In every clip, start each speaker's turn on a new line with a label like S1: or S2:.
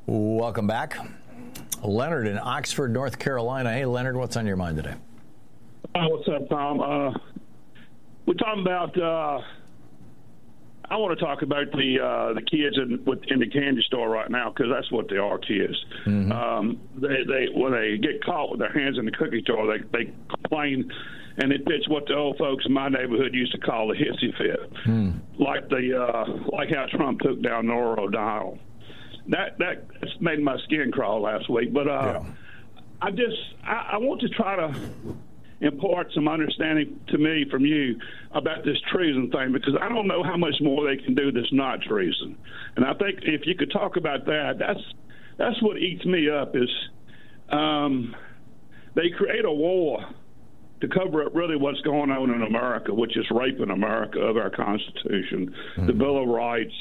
S1: Welcome back. Leonard in Oxford, North Carolina. Hey, Leonard, what's on your mind today?
S2: What's up, Tom? We're talking about. I want to talk about the kids in the candy store right now, because that's what they are, kids. Mm-hmm. They when they get caught with their hands in the cookie jar, they complain, and it fits what the old folks in my neighborhood used to call the hissy fit, like how Trump took down Norah O'Donnell. That's made my skin crawl last week. But I want to try to impart some understanding to me from you about this treason thing, because I don't know how much more they can do that's not treason. And I think if you could talk about that, that's what eats me up is they create a war to cover up really what's going on in America, which is raping America of our Constitution, the Bill of Rights,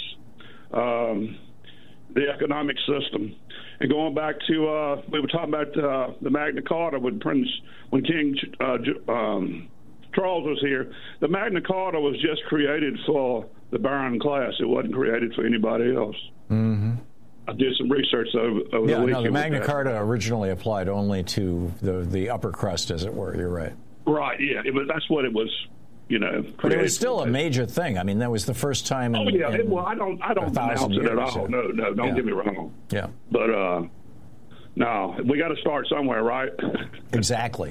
S2: the economic system. And going back to, we were talking about the Magna Carta when King Charles was here. The Magna Carta was just created for the baron class. It wasn't created for anybody else. Mm-hmm. I did some research over the weekend.
S1: No, the Magna Carta originally applied only to the upper crust, as it were. You're right.
S2: Right, yeah. That's what it was.
S1: But it was still a major thing. I mean, that was the first time.
S2: I don't denounce it at all. No, don't get me wrong.
S1: Yeah.
S2: But no, we got to start somewhere, right?
S1: Exactly.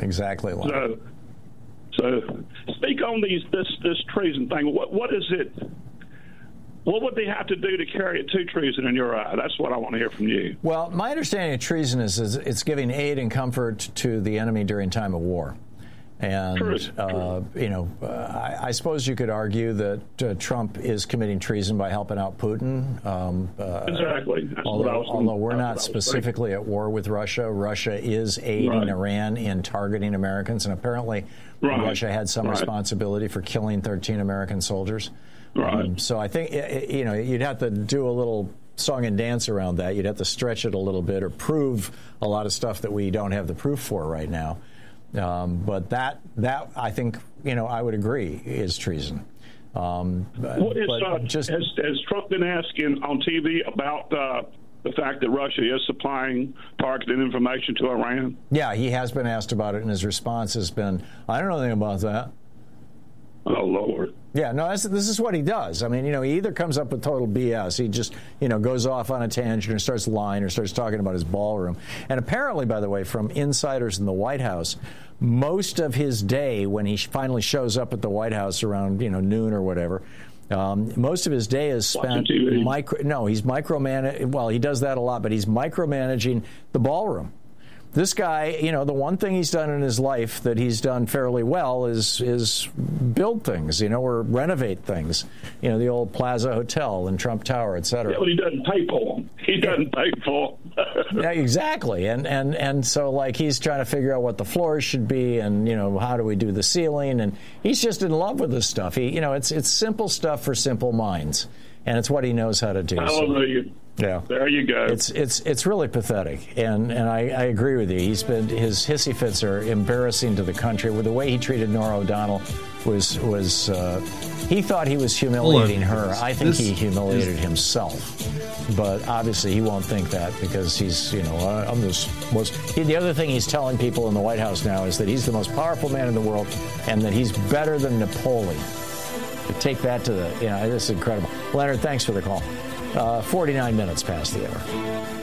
S2: So speak on this treason thing. What is it? What would they have to do to carry it to treason in your eye? That's what I want to hear from you.
S1: Well, my understanding of treason is it's giving aid and comfort to the enemy during time of war. And, I suppose you could argue that Trump is committing treason by helping out Putin.
S2: Exactly.
S1: Although we're not specifically at war with Russia, Russia is aiding Iran in targeting Americans. And apparently Russia had some responsibility for killing 13 American soldiers.
S2: Right.
S1: So I think, you'd have to do a little song and dance around that. You'd have to stretch it a little bit or prove a lot of stuff that we don't have the proof for right now. But that I think, I would agree is treason.
S2: Has Trump been asking on TV about the fact that Russia is supplying targeted information to Iran?
S1: Yeah, he has been asked about it, and his response has been, I don't know anything about that.
S2: Oh, Lord.
S1: Yeah, no, this is what he does. I mean, he either comes up with total BS. He just, goes off on a tangent or starts lying or starts talking about his ballroom. And apparently, by the way, from insiders in the White House, most of his day when he finally shows up at the White House around, noon or whatever, most of his day is spent he's micromanaging. Well, he does that a lot, but he's micromanaging the ballroom. This guy, the one thing he's done in his life that he's done fairly well is build things, or renovate things. The old Plaza Hotel and Trump Tower, et cetera.
S2: Yeah, but he doesn't pay for them. He doesn't pay for them.
S1: Yeah, exactly. And so, he's trying to figure out what the floors should be and, how do we do the ceiling. And he's just in love with this stuff. It's simple stuff for simple minds. And it's what he knows how to do.
S2: Hallelujah.
S1: Yeah,
S2: there you go.
S1: It's really pathetic, and I agree with you. His hissy fits are embarrassing to the country. With the way he treated Norah O'Donnell was he thought he was humiliating her. I think he humiliated himself, but obviously he won't think that because he's I'm the most. The other thing he's telling people in the White House now is that he's the most powerful man in the world and that he's better than Napoleon. To take that to this is incredible. Leonard, thanks for the call. 49 minutes past the hour.